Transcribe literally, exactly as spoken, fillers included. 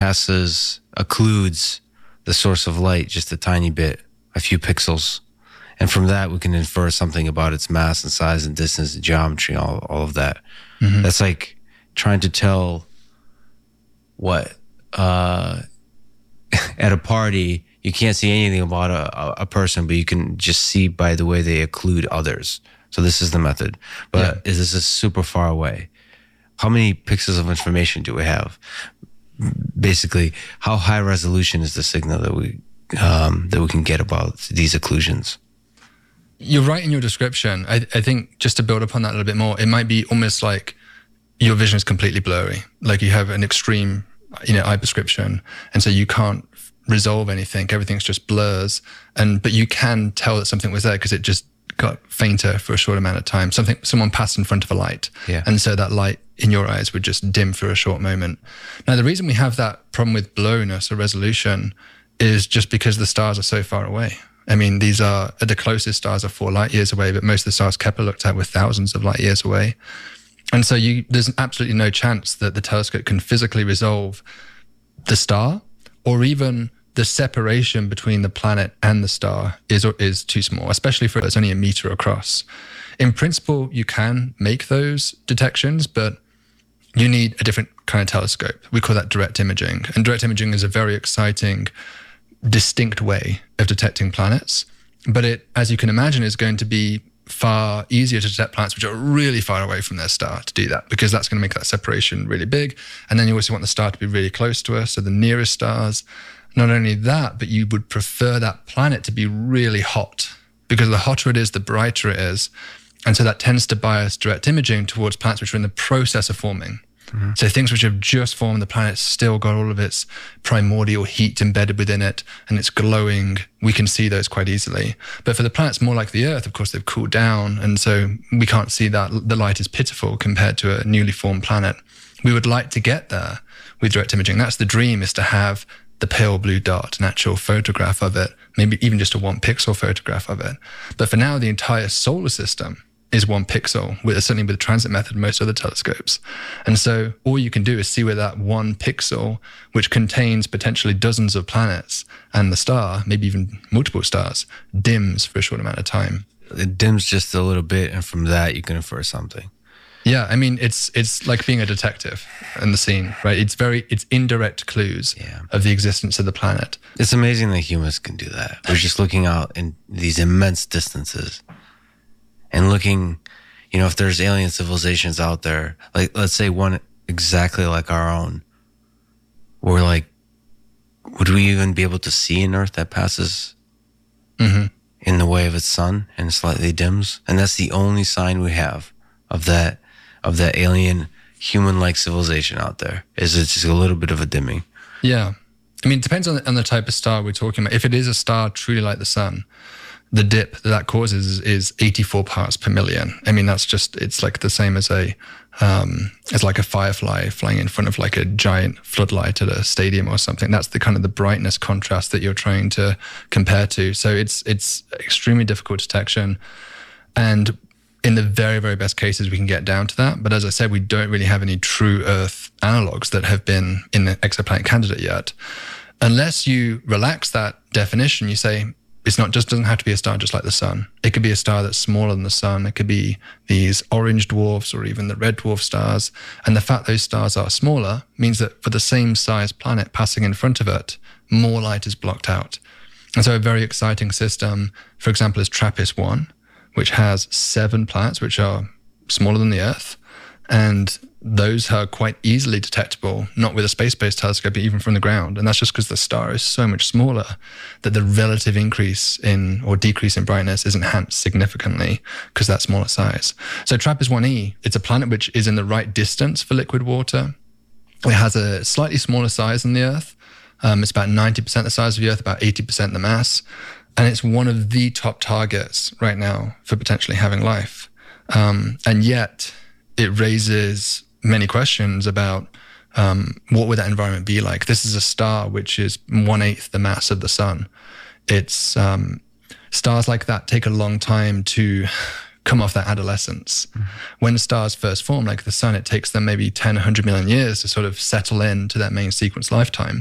passes, occludes the source of light just a tiny bit, a few pixels. And from that, we can infer something about its mass and size and distance and geometry, all, all of that. Mm-hmm. That's like trying to tell what, uh, at a party, you can't see anything about a, a person, but you can just see by the way they occlude others. So this is the method. But yeah. is this is super far away? How many pixels of information do we have? Basically, how high resolution is the signal that we um, that we can get about these occlusions? You're right in your description. I, I think just to build upon that a little bit more, it might be almost like your vision is completely blurry. Like you have an extreme, you know, eye prescription, and so you can't resolve anything. Everything's just blurs, and but you can tell that something was there because it just got fainter for a short amount of time. Something, someone passed in front of a light, yeah. and so that light in your eyes would just dim for a short moment. Now, the reason we have that problem with blurriness or resolution is just because the stars are so far away. I mean, these are, the closest stars are four light years away, but most of the stars Kepler looked at were thousands of light years away. And so you, there's absolutely no chance that the telescope can physically resolve the star, or even the separation between the planet and the star is is too small, especially for it's only a meter across. In principle, you can make those detections, but you need a different kind of telescope. We call that direct imaging. And direct imaging is a very exciting, distinct way of detecting planets. But it, as you can imagine, is going to be far easier to detect planets which are really far away from their star to do that, because that's going to make that separation really big. And then you also want the star to be really close to us, so the nearest stars. Not only that, but you would prefer that planet to be really hot, because the hotter it is, the brighter it is. And so that tends to bias direct imaging towards planets which are in the process of forming. Mm-hmm. So things which have just formed, the planet's still got all of its primordial heat embedded within it, and it's glowing. We can see those quite easily. But for the planets more like the Earth, of course, they've cooled down, and so we can't see that. The light is pitiful compared to a newly formed planet. We would like to get there with direct imaging. That's the dream, is to have the pale blue dot, an actual photograph of it, maybe even just a one pixel photograph of it. But for now, the entire solar system is one pixel, with, certainly with the transit method, most other telescopes. And so all you can do is see where that one pixel, which contains potentially dozens of planets and the star, maybe even multiple stars, dims for a short amount of time. It dims just a little bit, and from that you can infer something. Yeah, I mean, it's it's like being a detective in the scene, right? It's very, it's indirect clues yeah. of the existence of the planet. It's amazing that humans can do that. We're just looking out in these immense distances and looking, you know, if there's alien civilizations out there, like let's say one exactly like our own, we're like, would we even be able to see an Earth that passes mm-hmm. in the way of its sun and slightly dims? And that's the only sign we have of that of that alien human-like civilization out there, is it's just a little bit of a dimming. Yeah. I mean, it depends on the, on the type of star we're talking about. If it is a star truly like the sun, the dip that that causes is, is eighty-four parts per million. I mean, that's just, it's like the same as a, um, as like a firefly flying in front of like a giant floodlight at a stadium or something. That's the kind of the brightness contrast that you're trying to compare to. So it's, it's extremely difficult detection. And in the very, very best cases, we can get down to that. But as I said, we don't really have any true Earth analogs that have been in the exoplanet candidate yet. Unless you relax that definition, you say, it's not just, doesn't have to be a star just like the sun. It could be a star that's smaller than the sun. It could be these orange dwarfs or even the red dwarf stars. And the fact those stars are smaller means that for the same size planet passing in front of it, more light is blocked out. And so a very exciting system, for example, is TRAPPIST one, which has seven planets which are smaller than the Earth. And those are quite easily detectable, not with a space-based telescope, but even from the ground. And that's just because the star is so much smaller that the relative increase in or decrease in brightness is enhanced significantly because that smaller size. So TRAPPIST one E, it's a planet which is in the right distance for liquid water. It has a slightly smaller size than the Earth. Um, it's about ninety percent the size of the Earth, about eighty percent the mass. And it's one of the top targets right now for potentially having life. Um, and yet it raises many questions about um, what would that environment be like? This is a star which is one-eighth the mass of the sun. It's um, stars like that take a long time to come off that adolescence. Mm-hmm. When stars first form, like the sun, it takes them maybe ten, one hundred million years to sort of settle into their main sequence lifetime.